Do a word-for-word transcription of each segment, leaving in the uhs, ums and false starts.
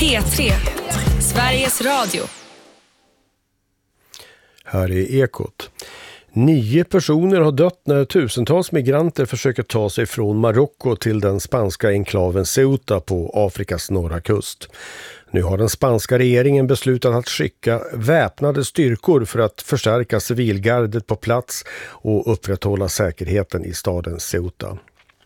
P tre, Sveriges Radio. Här är Ekot. Nio personer har dött när tusentals migranter försöker ta sig från Marocko till den spanska enklaven Ceuta på Afrikas norra kust. Nu har den spanska regeringen beslutat att skicka väpnade styrkor för att förstärka civilgardet på plats och upprätthålla säkerheten i staden Ceuta.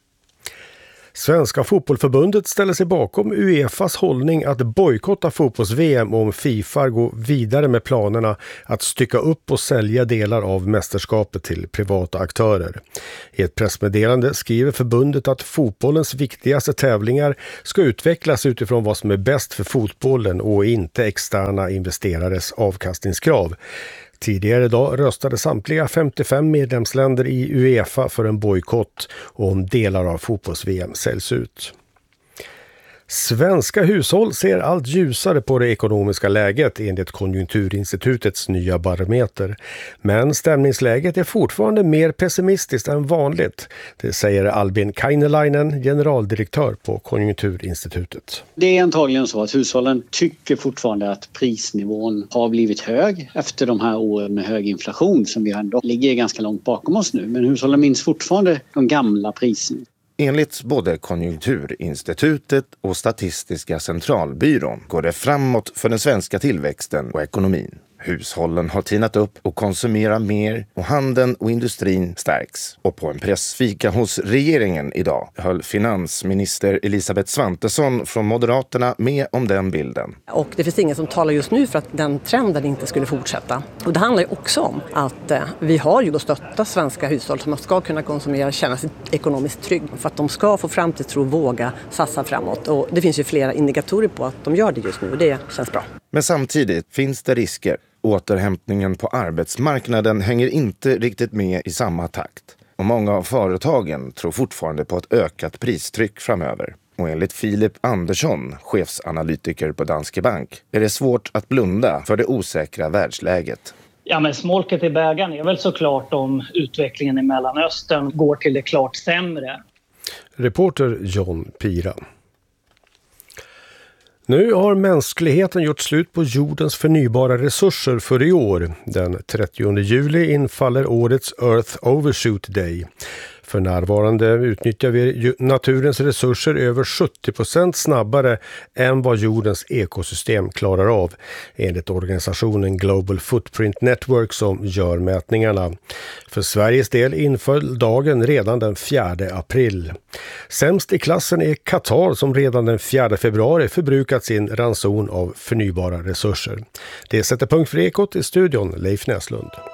Svenska fotbollförbundet ställer sig bakom UEFAs hållning att bojkotta fotbolls-V M om FIFA går vidare med planerna att stycka upp och sälja delar av mästerskapet till privata aktörer. I ett pressmeddelande skriver förbundet att fotbollens viktigaste tävlingar ska utvecklas utifrån vad som är bäst för fotbollen och inte externa investerares avkastningskrav. Tidigare idag röstade samtliga femtiofem medlemsländer i UEFA för en bojkott om delar av fotbolls-V M säljs ut. Svenska hushåll ser allt ljusare på det ekonomiska läget enligt Konjunkturinstitutets nya barometer. Men stämningsläget är fortfarande mer pessimistiskt än vanligt. Det säger Albin Kainelainen, generaldirektör på Konjunkturinstitutet. Det är antagligen så att hushållen tycker fortfarande att prisnivån har blivit hög efter de här åren med hög inflation som vi ändå ligger ganska långt bakom oss nu. Men hushållen minns fortfarande de gamla priserna. Enligt både Konjunkturinstitutet och Statistiska centralbyrån går det framåt för den svenska tillväxten och ekonomin. Hushållen har tinat upp och konsumerar mer och handeln och industrin stärks. Och på en pressfika hos regeringen idag höll finansminister Elisabeth Svantesson från Moderaterna med om den bilden. Och det finns ingen som talar just nu för att den trenden inte skulle fortsätta. Och det handlar ju också om att eh, vi har ju att stötta svenska hushåll som ska kunna konsumera och känna sig ekonomiskt trygg. För att de ska få framtidstro och våga satsa framåt. Och det finns ju flera indikatorer på att de gör det just nu och det känns bra. Men samtidigt finns det risker. Återhämtningen på arbetsmarknaden hänger inte riktigt med i samma takt. Och många av företagen tror fortfarande på ett ökat pristryck framöver. Och enligt Filip Andersson, chefsanalytiker på Danske Bank, är det svårt att blunda för det osäkra världsläget. Ja, men smolket i bägaren är väl såklart om utvecklingen i Mellanöstern går till det klart sämre. Reporter John Pira. Nu har mänskligheten gjort slut på jordens förnybara resurser för i år. Den trettionde juli infaller årets Earth Overshoot Day. För närvarande utnyttjar vi naturens resurser över sjuttio procent snabbare än vad jordens ekosystem klarar av, enligt organisationen Global Footprint Network som gör mätningarna. För Sveriges del inföll dagen redan den fjärde april. Sämst i klassen är Qatar som redan den fjärde februari förbrukat sin ranson av förnybara resurser. Det sätter punkt för Ekot i studion, Leif Näslund.